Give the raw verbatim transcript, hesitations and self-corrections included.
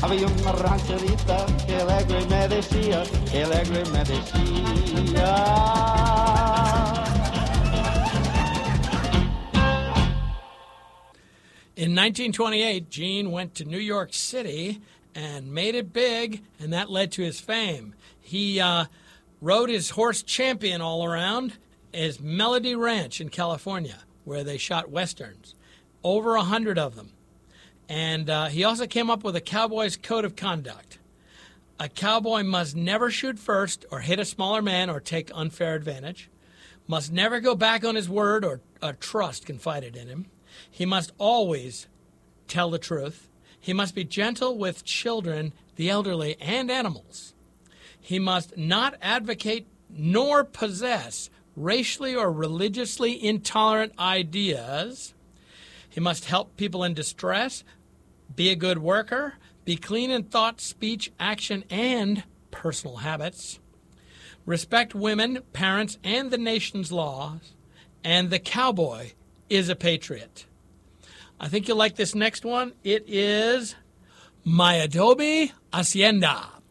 Había una rancherita que alegre me decía, que alegre me decía. In nineteen twenty-eight, Gene went to New York City and made it big, and that led to his fame. He uh, rode his horse Champion all around his Melody Ranch in California, where they shot Westerns, over a hundred of them. And uh, he also came up with a cowboy's code of conduct. A cowboy must never shoot first or hit a smaller man or take unfair advantage, must never go back on his word or, or trust confided in him. He must always tell the truth. He must be gentle with children, the elderly, and animals. He must not advocate nor possess racially or religiously intolerant ideas. He must help people in distress, be a good worker, be clean in thought, speech, action, and personal habits. Respect women, parents, and the nation's laws. And the cowboy is a patriot. I think you'll like this next one. It is My Adobe Hacienda.